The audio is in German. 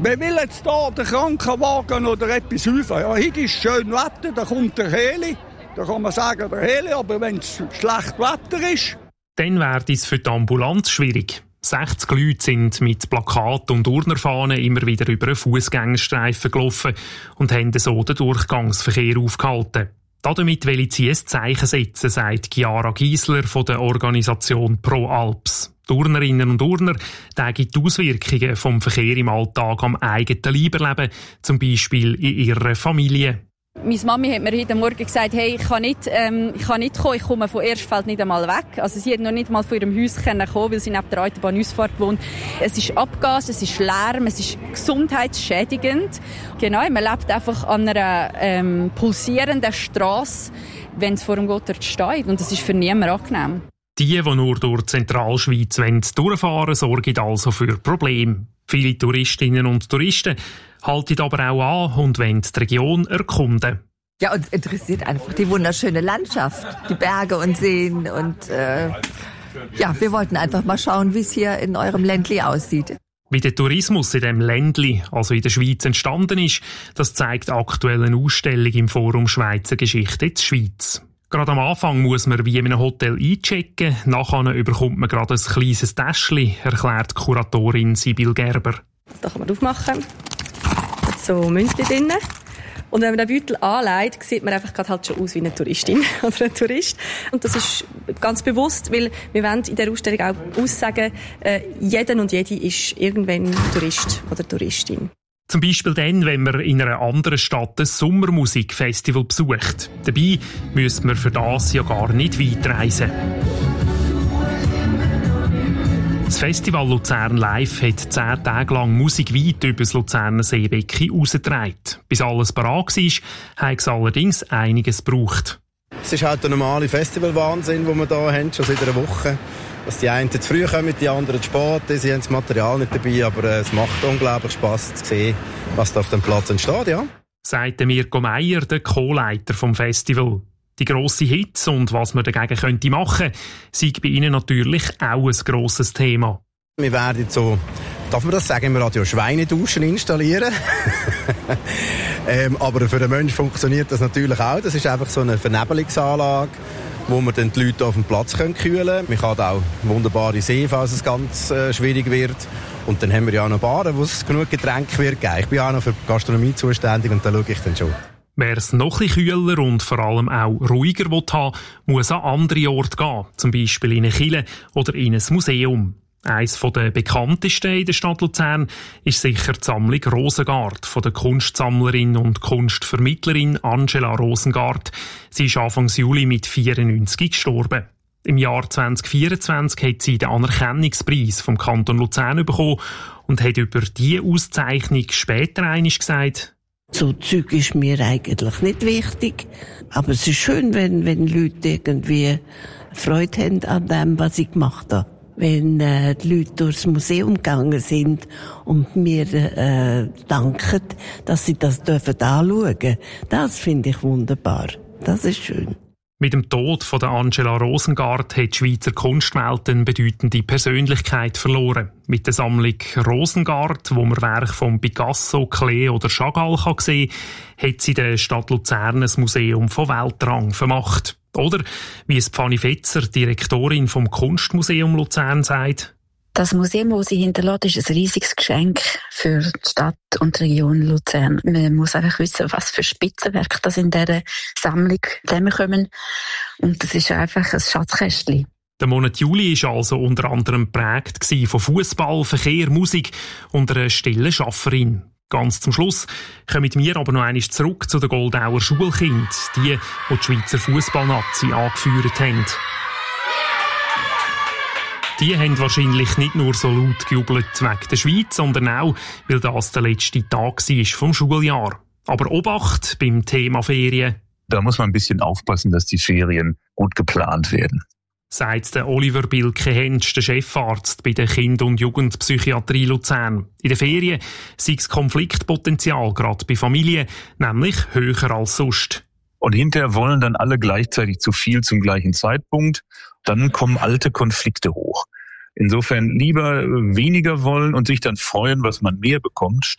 Wer will jetzt hier den Krankenwagen oder etwas rufen? Ja, heute ist schön Wetter, da kommt der Heli. Da kann man sagen, der Heli, aber wenn es schlecht Wetter ist... Dann wäre es für die Ambulanz schwierig. 60 Leute sind mit Plakaten und Urnerfahnen immer wieder über einen Fußgängerstreifen gelaufen und haben so den Durchgangsverkehr aufgehalten. Damit will sie ein Zeichen setzen, sagt Chiara Giesler von der Organisation Pro Alps. Die Urnerinnen und Urner zeigen die Auswirkungen vom Verkehr im Alltag am eigenen Leib erleben, zum Beispiel in ihrer Familie. Meine Mami hat mir heute Morgen gesagt, hey, ich kann nicht kommen, ich komme von Erstfeld nicht einmal weg. Also sie hat noch nicht mal von ihrem Haus kommen, weil sie neben der Autobahnausfahrt wohnt. Es ist Abgas, es ist Lärm, es ist gesundheitsschädigend. Genau, man lebt einfach an einer pulsierenden Strasse, wenn es vor dem Gotthard steht. Und das ist für niemanden angenehm. Die nur durch die Zentralschweiz durchfahren wollen, sorgen also für Probleme. Viele Touristinnen und Touristen halten aber auch an und wollen die Region erkunden. Ja, uns interessiert einfach die wunderschöne Landschaft, die Berge und Seen. Und wir wollten einfach mal schauen, wie es hier in eurem Ländli aussieht. Wie der Tourismus in diesem Ländli, also in der Schweiz, entstanden ist, das zeigt aktuell eine Ausstellung im Forum Schweizer Geschichte in der Schweiz. Gerade am Anfang muss man wie in einem Hotel einchecken, nachher bekommt man gerade ein kleines Täschchen, erklärt die Kuratorin Sibyl Gerber. Da kann man aufmachen. So Münzchen drin. Und wenn man den Beutel anlegt, sieht man einfach halt schon aus wie eine Touristin oder ein Tourist. Und das ist ganz bewusst, weil wir wollen in der Ausstellung auch aussagen, jeder und jede ist irgendwann Tourist oder Touristin. Zum Beispiel dann, wenn man in einer anderen Stadt ein Sommermusikfestival besucht. Dabei müsste man für das ja gar nicht weit reisen. Das Festival Luzern Live hat 10 Tage lang Musik weit über das Luzerner Seebecken rausgetragen. Bis alles bereit war, hat es allerdings einiges gebraucht. Es ist halt der normale Festivalwahnsinn, den wir hier haben, schon seit einer Woche. Dass die einen zu früh kommen, die anderen zu spät. Sie haben das Material nicht dabei, aber es macht unglaublich Spass zu sehen, was da auf dem Platz entsteht, ja. Sagt Mirko Meier, der Co-Leiter vom Festival. Die grossen Hits und was man dagegen machen könnte, sei bei Ihnen natürlich auch ein grosses Thema. Wir werden so, darf man das sagen, im Radio Schweineduschen installieren. Aber für den Menschen funktioniert das natürlich auch. Das ist einfach so eine Vernebelungsanlage, wo man dann die Leute auf dem Platz kühlen können. Man kann auch wunderbare Seen, falls es ganz schwierig wird. Und dann haben wir ja auch noch Baren, wo es genug Getränke wird geben. Ich bin auch noch für die Gastronomie zuständig und da schaue ich dann schon. Wer es noch ein bisschen kühler und vor allem auch ruhiger haben will, muss an andere Orte gehen, zum Beispiel in eine Kirche oder in ein Museum. Eines der bekanntesten in der Stadt Luzern ist sicher die Sammlung Rosengart von der Kunstsammlerin und Kunstvermittlerin Angela Rosengart. Sie ist Anfang Juli mit 94 gestorben. Im Jahr 2024 hat sie den Anerkennungspreis vom Kanton Luzern bekommen und hat über diese Auszeichnung später einmal gesagt: So Zeug ist mir eigentlich nicht wichtig, aber es ist schön, wenn Leute irgendwie Freude haben an dem, was ich gemacht habe. Wenn die Leute durchs Museum gegangen sind und mir danken, dass sie das anschauen dürfen, das finde ich wunderbar. Das ist schön. Mit dem Tod von der Angela Rosengart hat die Schweizer Kunstwelt eine bedeutende Persönlichkeit verloren. Mit der Sammlung Rosengart, wo man Werke von Picasso, Klee oder Chagall sehen kann, hat sie der Stadt Luzern ein Museum von Weltrang vermacht. Oder, wie es Fanny Fetzer, Direktorin vom Kunstmuseum Luzern, sagt: Das Museum, das sie hinterlässt, ist ein riesiges Geschenk für die Stadt und die Region Luzern. Man muss einfach wissen, was für Spitzenwerke das in dieser Sammlung zusammenkommen. Und das ist einfach ein Schatzkästchen. Der Monat Juli war also unter anderem geprägt von Fußball, Verkehr, Musik und einer stillen Schafferin. Ganz zum Schluss kommen wir aber noch einmal zurück zu den Goldauer Schulkindern, die Schweizer Fußballnazi angeführt haben. Die haben wahrscheinlich nicht nur so laut gejubelt wegen der Schweiz, sondern auch, weil das der letzte Tag war vom Schuljahr. Aber Obacht beim Thema Ferien. Da muss man ein bisschen aufpassen, dass die Ferien gut geplant werden. Sagt der Oliver Bilke-Hentsch, der Chefarzt bei der Kinder- und Jugendpsychiatrie Luzern. In den Ferien sei das Konfliktpotenzial gerade bei Familien nämlich höher als sonst. Und hinterher wollen dann alle gleichzeitig zu viel zum gleichen Zeitpunkt. Dann kommen alte Konflikte hoch. Insofern lieber weniger wollen und sich dann freuen, was man mehr bekommt,